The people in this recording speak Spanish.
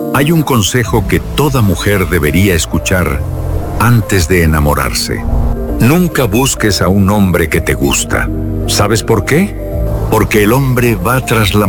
Hay un consejo que toda mujer debería escuchar antes de enamorarse. Nunca busques a un hombre que te gusta. ¿Sabes por qué? Porque el hombre va tras la